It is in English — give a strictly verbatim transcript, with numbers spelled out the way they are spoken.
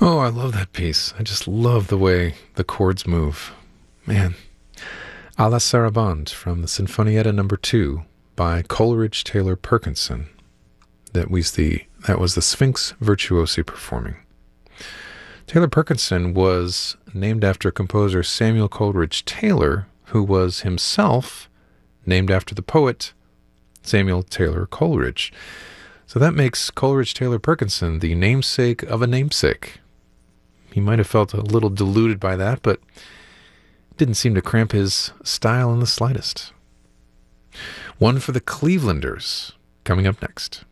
Oh, I love that piece. I just love the way the chords move. Man. A la Sarabande from the Sinfonietta number two by Coleridge Taylor Perkinson. That was the that was the Sphinx Virtuosi performing. Taylor Perkinson was named after composer Samuel Coleridge Taylor, who was himself named after the poet Samuel Taylor Coleridge. So that makes Coleridge Taylor Perkinson the namesake of a namesake. He might have felt a little deluded by that, but it didn't seem to cramp his style in the slightest. One for the Clevelanders, coming up next.